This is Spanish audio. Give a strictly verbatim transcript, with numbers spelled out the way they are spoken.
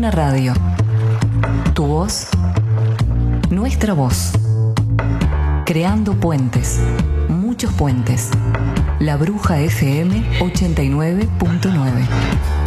Bruja Radio. Tu voz, nuestra voz. Creando puentes, muchos puentes. La Bruja F M ochenta y nueve punto nueve.